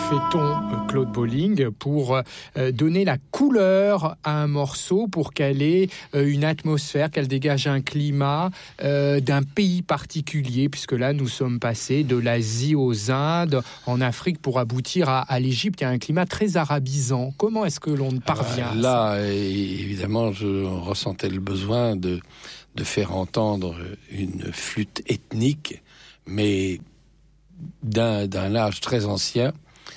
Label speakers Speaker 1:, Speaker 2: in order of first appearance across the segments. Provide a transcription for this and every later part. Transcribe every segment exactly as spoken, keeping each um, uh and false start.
Speaker 1: fait-on, Claude Bolling, pour euh, donner la couleur à un morceau, pour qu'elle ait euh, une atmosphère, qu'elle dégage un climat euh, d'un pays particulier, puisque là, nous sommes passés de l'Asie aux Indes, en Afrique, pour aboutir à, à l'Égypte, qui a un climat très arabisant. Comment est-ce que l'on parvient
Speaker 2: ah,
Speaker 1: à
Speaker 2: là,
Speaker 1: ça ?
Speaker 2: Évidemment, je ressentais le besoin de, de faire entendre une flûte ethnique, mais d'un, d'un âge très ancien.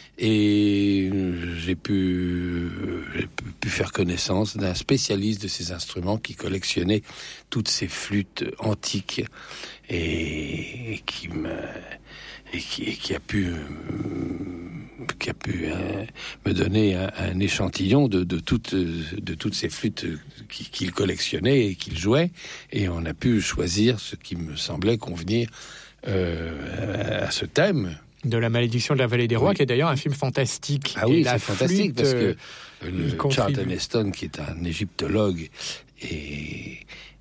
Speaker 2: Et j'ai pu, j'ai pu faire connaissance d'un spécialiste de ces instruments qui collectionnait toutes ces flûtes antiques et, et qui me, et qui, et qui a pu, qui a pu hein, me donner un, un échantillon de, de toutes, de toutes ces flûtes qu'il collectionnait et qu'il jouait, et on a pu choisir ce qui me semblait convenir euh, à ce thème.
Speaker 1: De la malédiction de la vallée des rois,
Speaker 2: oui.
Speaker 1: qui est d'ailleurs un film fantastique.
Speaker 2: Ah oui,
Speaker 1: et
Speaker 2: c'est
Speaker 1: la
Speaker 2: fantastique,
Speaker 1: flûte,
Speaker 2: parce que le
Speaker 1: contribue.
Speaker 2: Charlton Heston, qui est un égyptologue, et,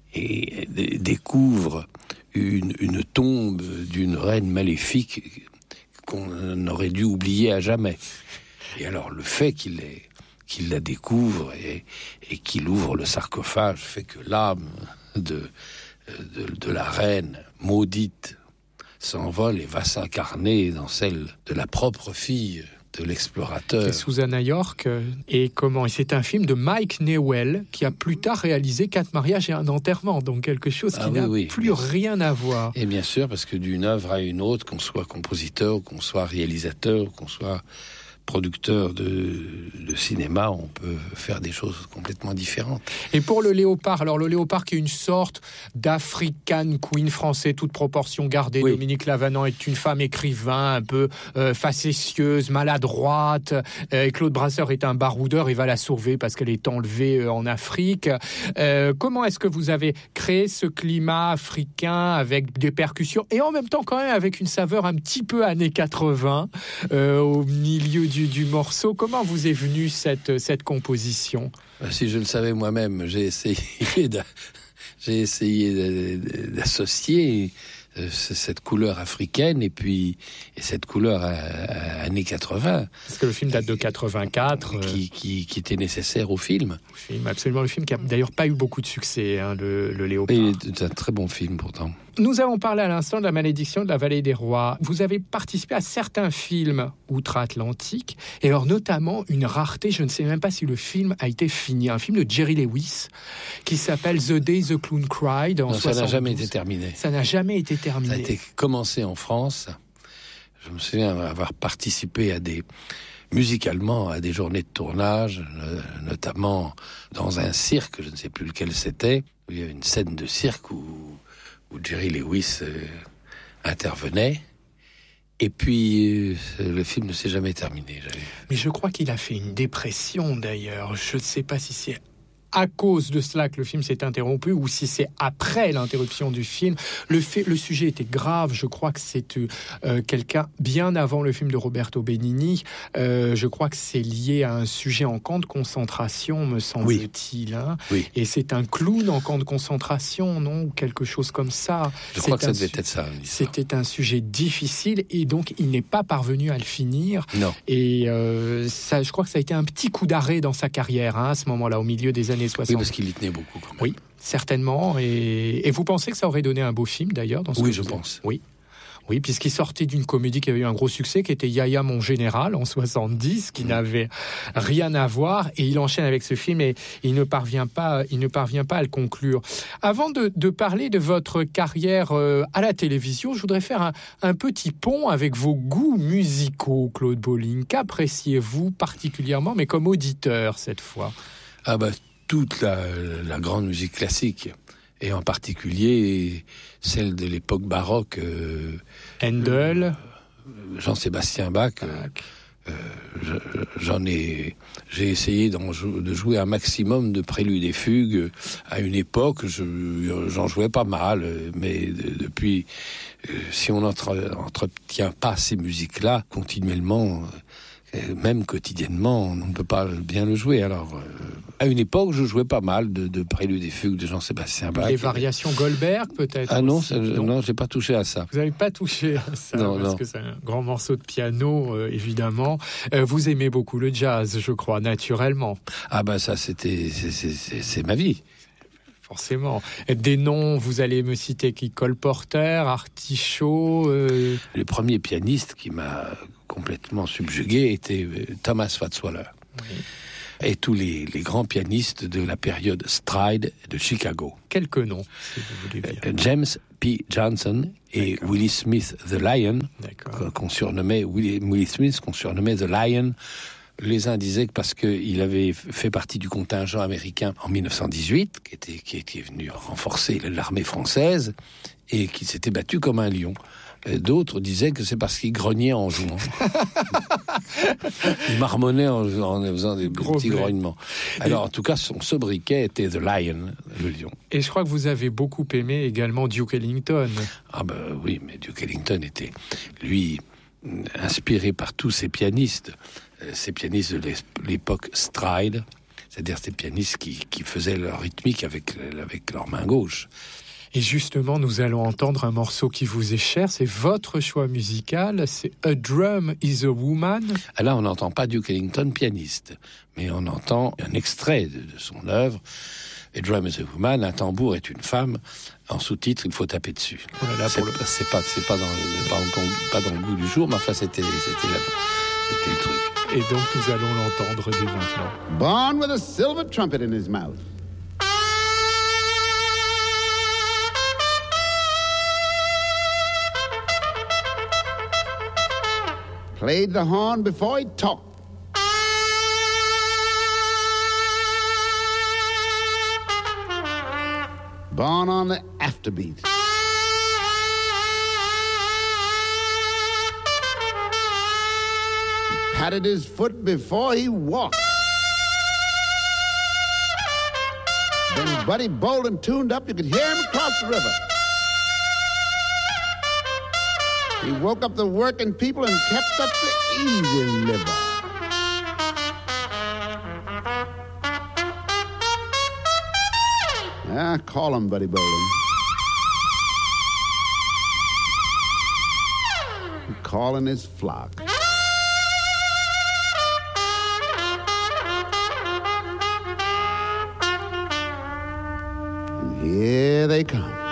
Speaker 2: et d- découvre une, une tombe d'une reine maléfique qu'on aurait dû oublier à jamais. Et alors, le fait qu'il, est, qu'il la découvre et, et qu'il ouvre le sarcophage fait que l'âme de, de, de la reine maudite s'envole et va s'incarner dans celle de la propre fille de l'explorateur.
Speaker 1: C'est Susanna York. Et comment ? Et c'est un film de Mike Newell qui a plus tard réalisé Quatre mariages et un enterrement, donc quelque chose qui
Speaker 2: ah,
Speaker 1: n'a
Speaker 2: oui, oui,
Speaker 1: plus rien à voir.
Speaker 2: Et bien sûr, parce que d'une œuvre à une autre, qu'on soit compositeur, qu'on soit réalisateur, qu'on soit producteur de, de cinéma, on peut faire des choses complètement différentes.
Speaker 1: Et pour le léopard, alors le léopard qui est une sorte d'African Queen français, toute proportion gardée. Oui. Dominique Lavanant est une femme écrivain, un peu euh, facétieuse, maladroite. Euh, Claude Brasseur est un baroudeur, il va la sauver parce qu'elle est enlevée euh, en Afrique. Euh, comment est-ce que vous avez créé ce climat africain avec des percussions et en même temps quand même avec une saveur un petit peu années quatre-vingts euh, au milieu Du, du morceau? Comment vous est venue cette, cette composition?
Speaker 2: Si je le savais moi-même, j'ai essayé, d'a, j'ai essayé d'associer cette couleur africaine et puis et cette couleur à, à années quatre-vingts.
Speaker 1: Parce que le film date de quatre-vingt-quatre.
Speaker 2: Qui, qui, qui était nécessaire au film.
Speaker 1: Le film, absolument, le film qui a d'ailleurs pas eu beaucoup de succès, hein, le, le Léopard.
Speaker 2: Et c'est un très bon film pourtant.
Speaker 1: Nous avons parlé à l'instant de la malédiction de la vallée des rois. Vous avez participé à certains films outre-Atlantique, et alors notamment une rareté, je ne sais même pas si le film a été fini, un film de Jerry Lewis qui s'appelle The Day the Clown Cried en
Speaker 2: non, ça
Speaker 1: soixante-douze.
Speaker 2: n'a jamais été terminé.
Speaker 1: Ça n'a jamais été terminé.
Speaker 2: Ça a été commencé en France. Je me souviens avoir participé à des musicalement à des journées de tournage, notamment dans un cirque, je ne sais plus lequel c'était, où il y avait une scène de cirque où où Jerry Lewis euh, intervenait. Et puis, euh, le film ne s'est jamais terminé. J'avais...
Speaker 1: Mais je crois qu'il a fait une dépression, d'ailleurs. Je ne sais pas si c'est à cause de cela que le film s'est interrompu ou si c'est après l'interruption du film. Le, fait, le sujet était grave. Je crois que c'est euh, quelqu'un bien avant le film de Roberto Benigni. Euh, je crois que c'est lié à un sujet en camp de concentration, me semble-t-il. Hein.
Speaker 2: Oui.
Speaker 1: Et c'est un clown en camp de concentration, non ? Ou quelque chose comme ça.
Speaker 2: Je
Speaker 1: c'est
Speaker 2: crois que ça devait
Speaker 1: su-
Speaker 2: être ça.
Speaker 1: C'était un sujet difficile et donc il n'est pas parvenu à le finir.
Speaker 2: Non.
Speaker 1: Et euh, ça, je crois que ça a été un petit coup d'arrêt dans sa carrière, hein, à ce moment-là, au milieu des années soixante.
Speaker 2: Oui, parce qu'il y tenait beaucoup quand même.
Speaker 1: Oui, certainement. Et, et vous pensez que ça aurait donné un beau film d'ailleurs dans ce
Speaker 2: Oui,
Speaker 1: que
Speaker 2: je
Speaker 1: vous
Speaker 2: pense.
Speaker 1: Oui. Oui, puisqu'il sortait d'une comédie qui avait eu un gros succès, qui était Yaya mon général en soixante-dix, qui mmh. n'avait rien à voir, et il enchaîne avec ce film et il ne parvient pas, il ne parvient pas à le conclure. Avant de, de parler de votre carrière euh, à la télévision, je voudrais faire un, un petit pont avec vos goûts musicaux, Claude Bolling. Qu'appréciez-vous particulièrement, mais comme auditeur cette fois ?
Speaker 2: Ah bah toute la, la grande musique classique. Et en particulier celle de l'époque baroque. Euh,
Speaker 1: Handel,
Speaker 2: euh, Jean-Sébastien Bach. Euh, euh, je, j'en ai, j'ai essayé d'en jou- de jouer un maximum de préludes et fugues. À une époque, je, j'en jouais pas mal, mais de, depuis, euh, si on n'entretient pas ces musiques-là continuellement, Et même quotidiennement, on ne peut pas bien le jouer. Alors, euh, à une époque, je jouais pas mal de, de préludes et fugues de Jean-Sébastien Bach.
Speaker 1: Les variations Goldberg, peut-être?
Speaker 2: Ah non,
Speaker 1: aussi,
Speaker 2: ça,
Speaker 1: non,
Speaker 2: non, j'ai pas touché à ça.
Speaker 1: Vous n'avez pas touché à ça,
Speaker 2: non,
Speaker 1: parce
Speaker 2: non.
Speaker 1: que c'est un grand morceau de piano, euh, évidemment. Euh, vous aimez beaucoup le jazz, je crois, naturellement.
Speaker 2: Ah ben ça, c'était, c'est, c'est, c'est, c'est ma vie.
Speaker 1: Forcément. Des noms, vous allez me citer qui? Cole Porter, Artichaut euh...
Speaker 2: Le premier pianiste qui m'a complètement subjugué était Thomas Watzwaller.
Speaker 1: Oui.
Speaker 2: Et tous les, les grands pianistes de la période Stride de Chicago.
Speaker 1: Quelques noms, si vous voulez bien.
Speaker 2: Euh, James P. Johnson et D'accord. Willie Smith the Lion, qu'on surnommait Willie, Willie Smith, qu'on surnommait the Lion. Les uns disaient que parce qu'il avait fait partie du contingent américain en mille neuf cent dix-huit, qui était, qui était venu renforcer l'armée française, et qui s'était battu comme un lion. D'autres disaient que c'est parce qu'il grognait en jouant. Il marmonnait en, en faisant des Gros petits blé. grognements. Alors, et... en tout cas, son sobriquet était The Lion, le lion.
Speaker 1: Et je crois que vous avez beaucoup aimé également Duke Ellington.
Speaker 2: Ah ben oui, mais Duke Ellington était, lui, inspiré par tous ces pianistes, ces pianistes de l'époque Stride, c'est-à-dire ces pianistes qui, qui faisaient leur rythmique avec, avec leur main gauche.
Speaker 1: Et justement, nous allons entendre un morceau qui vous est cher, c'est votre choix musical, c'est A Drum is a Woman.
Speaker 2: Là, on n'entend pas Duke Ellington pianiste, mais on entend un extrait de, de son œuvre, A Drum is a Woman, un tambour est une femme, en sous-titre, il faut taper dessus.
Speaker 1: Oh là là,
Speaker 2: c'est,
Speaker 1: pour le...
Speaker 2: c'est, pas, c'est pas, dans le, pas, dans, pas dans le goût du jour, mais enfin, c'était, c'était, la, c'était le truc.
Speaker 1: Et donc, nous allons l'entendre dès maintenant.
Speaker 3: Born with a silver trumpet in his mouth. Played the horn before he talked. Born on the afterbeat. He patted his foot before he walked. Then Buddy Bolden tuned up, you could hear him across the river. He woke up the working people and kept up the easy liver. Ah, call him Buddy Bolden. Calling his flock. And here they come.